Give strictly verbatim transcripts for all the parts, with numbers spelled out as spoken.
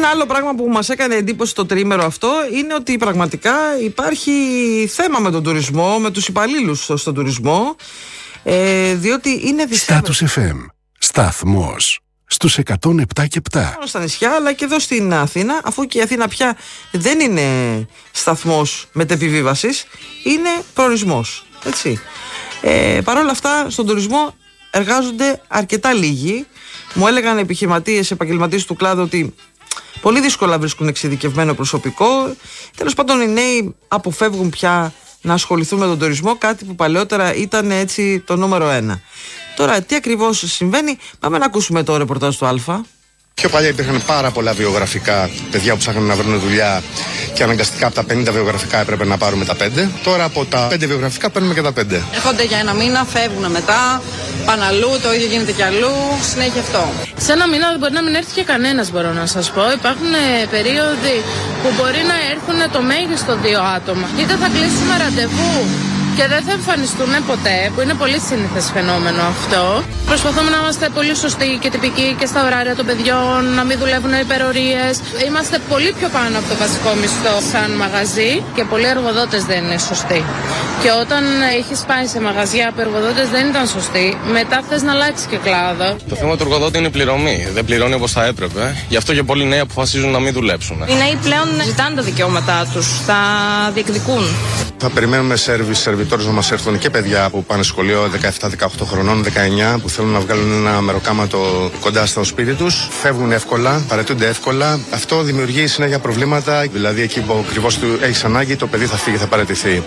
Ένα άλλο πράγμα που μας έκανε εντύπωση το τριήμερο αυτό είναι ότι πραγματικά υπάρχει θέμα με τον τουρισμό, με τους υπαλλήλους στον τουρισμό, ε, διότι είναι δυσέβρετο. Status εφ εμ, σταθμός στους εκατόν επτά και επτά. Στα νησιά, αλλά και εδώ στην Αθήνα, αφού και η Αθήνα πια δεν είναι σταθμός μετεπιβίβασης, είναι προορισμός. Έτσι. Ε, Παρ' όλα αυτά, στον τουρισμό εργάζονται αρκετά λίγοι. Μου έλεγαν επιχειρηματίες, επαγγελματίες του κλάδου ότι πολύ δύσκολα βρίσκουν εξειδικευμένο προσωπικό. Τέλος πάντων, οι νέοι αποφεύγουν πια να ασχοληθούν με τον τουρισμό, κάτι που παλαιότερα ήταν έτσι το νούμερο ένα. Τώρα, τι ακριβώς συμβαίνει, πάμε να ακούσουμε το ρεπορτάζ του Α. Πιο παλιά υπήρχαν πάρα πολλά βιογραφικά, παιδιά που ψάχνουν να βρουν δουλειά και αναγκαστικά από τα πενήντα βιογραφικά έπρεπε να πάρουμε τα πέντε. Τώρα από τα πέντε βιογραφικά παίρνουμε και τα πέντε. Έρχονται για ένα μήνα, φεύγουν μετά, πάνε αλλού, το ίδιο γίνεται κι αλλού, συνέχεια αυτό. Σε ένα μήνα δεν μπορεί να μην έρθει και κανένας, μπορώ να σας πω. Υπάρχουν περίοδοι που μπορεί να έρθουν το μέγιστο δύο άτομα. Είτε θα κλείσουμε ραντεβού και δεν θα εμφανιστούν ποτέ, που είναι πολύ σύνηθες φαινόμενο αυτό. Προσπαθούμε να είμαστε πολύ σωστοί και τυπικοί και στα ωράρια των παιδιών, να μην δουλεύουν υπερορίες. Είμαστε πολύ πιο πάνω από το βασικό μισθό σαν μαγαζί και πολλοί εργοδότες δεν είναι σωστοί. Και όταν έχεις πάει σε μαγαζιά που οι εργοδότες δεν ήταν σωστοί, μετά θες να αλλάξεις και κλάδο. Το θέμα του εργοδότη είναι η πληρωμή. Δεν πληρώνει όπως θα έπρεπε. Γι' αυτό και πολλοί νέοι αποφασίζουν να μην δουλέψουν. Οι νέοι πλέον ζητάνε τα δικαιώματά τους, τα διεκδικούν. Θα περιμένουμε σερβις, σερβιτόρες να μας έρθουν και παιδιά που πάνε σχολείο δεκαεπτά δεκαοκτώ χρονών, δεκαεννιά, που θέλουν να βγάλουν ένα μεροκάματο κοντά στο σπίτι τους. Φεύγουν εύκολα, παραιτούνται εύκολα. Αυτό δημιουργεί συνέχεια προβλήματα. Δηλαδή, εκεί που ακριβώς του έχεις ανάγκη, το παιδί θα φύγει, θα παραιτηθεί.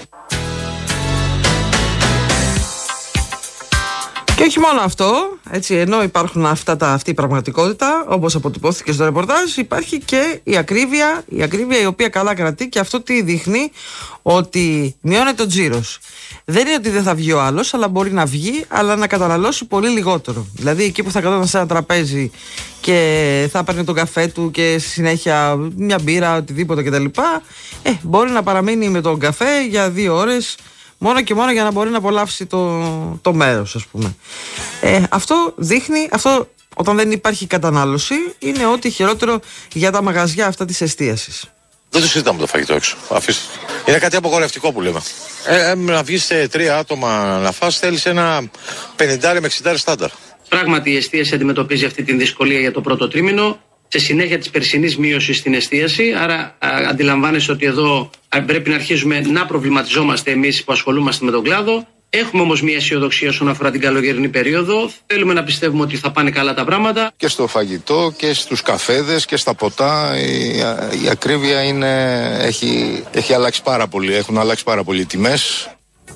Και όχι μόνο αυτό, έτσι, ενώ υπάρχουν αυτά τα, αυτή η πραγματικότητα, όπως αποτυπώθηκε στο ρεπορτάζ, υπάρχει και η ακρίβεια, η ακρίβεια η οποία καλά κρατεί, και αυτό τι δείχνει, ότι μειώνεται ο τζίρος. Δεν είναι ότι δεν θα βγει ο άλλος, αλλά μπορεί να βγει, αλλά να καταναλώσει πολύ λιγότερο. Δηλαδή, εκεί που θα καθόταν σε ένα τραπέζι και θα παίρνει τον καφέ του και συνέχεια μια μπύρα, οτιδήποτε κτλ., ε, μπορεί να παραμείνει με τον καφέ για δύο ώρες. Μόνο και μόνο για να μπορεί να απολαύσει το, το μέρος, ας πούμε. Ε, αυτό δείχνει, αυτό όταν δεν υπάρχει κατανάλωση, είναι ό,τι χειρότερο για τα μαγαζιά αυτά της εστίασης. Δεν το συζητάμε το φαγητό έξω. Αφήστε. Είναι κάτι απογορευτικό που λέμε. Ε, ε, να βγεις σε τρία άτομα να φας, θέλεις ένα πενήντα με εξήντα στάνταρ. Πράγματι, η εστίαση αντιμετωπίζει αυτή την δυσκολία για το πρώτο τρίμηνο, σε συνέχεια της περσινής μείωσης στην εστίαση. Άρα, α, αντιλαμβάνεσαι ότι εδώ α, πρέπει να αρχίζουμε να προβληματιζόμαστε εμείς που ασχολούμαστε με τον κλάδο. Έχουμε όμως μια αισιοδοξία όσον αφορά την καλοκαιρινή περίοδο. Θέλουμε να πιστεύουμε ότι θα πάνε καλά τα πράγματα. Και στο φαγητό και στους καφέδες και στα ποτά η, η ακρίβεια είναι, έχει, έχει αλλάξει πάρα πολύ. Έχουν αλλάξει πάρα πολύ οι τιμές.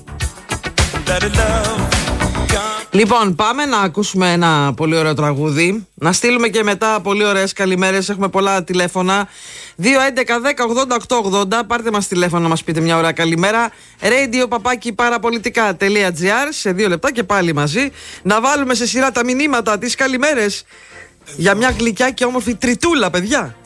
Λοιπόν, πάμε να ακούσουμε ένα πολύ ωραίο τραγούδι. Να στείλουμε και μετά πολύ ωραίες καλημέρες. Έχουμε πολλά τηλέφωνα. δύο έντεκα δέκα ογδόντα οκτώ ογδόντα. Πάρτε μας τηλέφωνο να μας πείτε μια ωραία καλημέρα. Radio παπάκι παραπολιτικά τελεία τζι άρ. Σε δύο λεπτά και πάλι μαζί. Να βάλουμε σε σειρά τα μηνύματα, τις καλημέρες. Για μια γλυκιά και όμορφη τριτούλα, παιδιά.